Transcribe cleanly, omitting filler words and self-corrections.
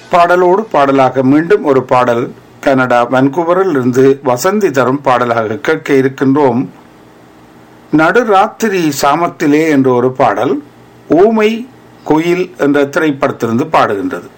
பாடலோடு பாடலாக மீண்டும் ஒரு பாடல் கனடா வன்கூவரில் இருந்து வசந்தி தரும் பாடலாக கேட்க இருக்கின்றோம். நடுராத்திரி சாமத்திலே என்ற ஒரு பாடல் ஊமை குயில் என்ற திரைப்படத்திலிருந்து பாடுகின்றது.